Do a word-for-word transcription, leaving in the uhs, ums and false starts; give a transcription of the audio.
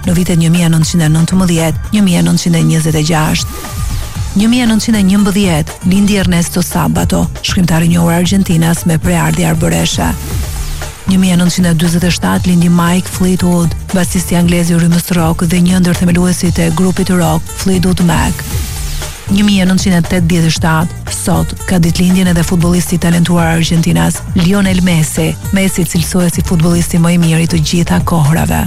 në vitet një mijë e nëntëqind e nëntëmbëdhjetë - një mijë e nëntëqind e njëzet e gjashtë. një mijë e nëntëqind e njëmbëdhjetë lindi Ernesto Sabato, shkrimtar i njohur Argjentinas me preardhje arbëreshe. një mijë e nëntëqind e dyzet e shtatë lindi Mike Fleetwood, basisti anglez i rrymës rock dhe një ndër themeluesit e grupit rock Fleetwood Mac. një mijë e nëntëqind e tetëdhjetë e shtatë, sot ka ditëlindjen edhe futbollisti talentuar Argjentinas Lionel Messi, Messi cilësohet si futbollisti më i mirë i të gjitha kohërave.